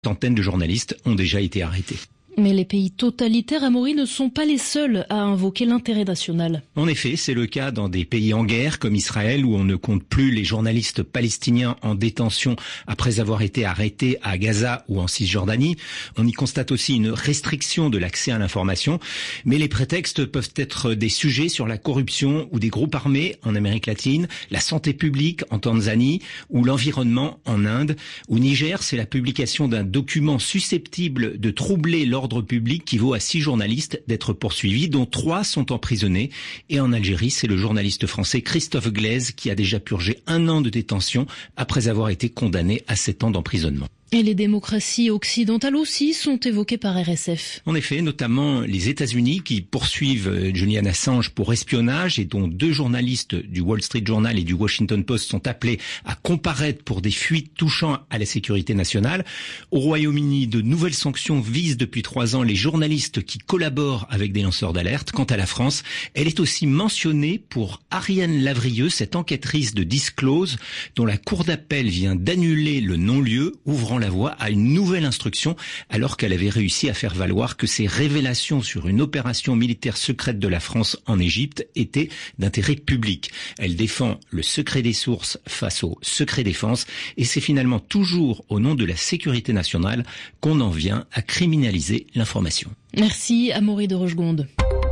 Centaines de journalistes ont déjà été arrêtés. Mais les pays totalitaires, Amaury, ne sont pas les seuls à invoquer l'intérêt national. En effet, c'est le cas dans des pays en guerre comme Israël où on ne compte plus les journalistes palestiniens en détention après avoir été arrêtés à Gaza ou en Cisjordanie. On y constate aussi une restriction de l'accès à l'information. Mais les prétextes peuvent être des sujets sur la corruption ou des groupes armés en Amérique latine, la santé publique en Tanzanie ou l'environnement en Inde. Au Niger, c'est la publication d'un document susceptible de troubler l'ordre public qui vaut à 6 journalistes d'être poursuivis, dont 3 sont emprisonnés. Et en Algérie, c'est le journaliste français Christophe Glaise qui a déjà purgé 1 an de détention après avoir été condamné à 7 ans d'emprisonnement. Et les démocraties occidentales aussi sont évoquées par RSF. En effet, notamment les États-Unis qui poursuivent Julian Assange pour espionnage et dont 2 journalistes du Wall Street Journal et du Washington Post sont appelés à comparaître pour des fuites touchant à la sécurité nationale. Au Royaume-Uni, de nouvelles sanctions visent depuis 3 ans les journalistes qui collaborent avec des lanceurs d'alerte. Quant à la France, elle est aussi mentionnée pour Ariane Lavrieux, cette enquêtrice de Disclose dont la cour d'appel vient d'annuler le non-lieu, ouvrant la voie à une nouvelle instruction alors qu'elle avait réussi à faire valoir que ces révélations sur une opération militaire secrète de la France en Égypte étaient d'intérêt public. Elle défend le secret des sources face au secret défense et c'est finalement toujours au nom de la sécurité nationale qu'on en vient à criminaliser l'information. Merci Amaury de Rochegonde.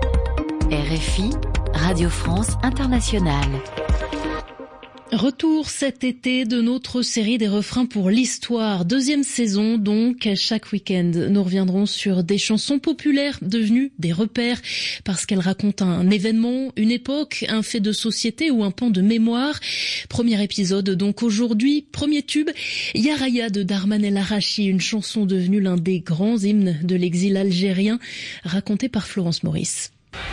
RFI, Radio France Internationale. Retour cet été de notre série des refrains pour l'histoire. 2e saison donc. Chaque week-end, nous reviendrons sur des chansons populaires devenues des repères parce qu'elles racontent un événement, une époque, un fait de société ou un pan de mémoire. Premier épisode donc aujourd'hui. Premier tube, Ya Raya de Darman El Arachi, une chanson devenue l'un des grands hymnes de l'exil algérien, racontée par Florence Maurice.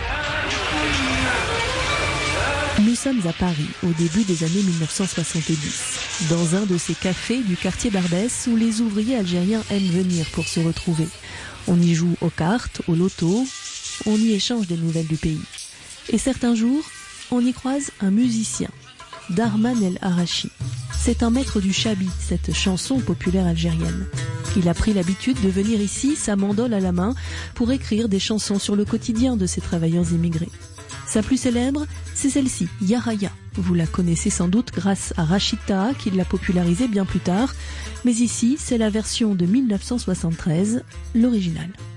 Nous sommes à Paris, au début des années 1970, dans un de ces cafés du quartier Barbès où les ouvriers algériens aiment venir pour se retrouver. On y joue aux cartes, au loto, on y échange des nouvelles du pays. Et certains jours, on y croise un musicien, Darman El Arachi. C'est un maître du chabi, cette chanson populaire algérienne. Il a pris l'habitude de venir ici, sa mandole à la main, pour écrire des chansons sur le quotidien de ces travailleurs immigrés. Sa plus célèbre, c'est celle-ci, Ya Raya. Vous la connaissez sans doute grâce à Rachid Taha qui l'a popularisée bien plus tard. Mais ici, c'est la version de 1973, l'original.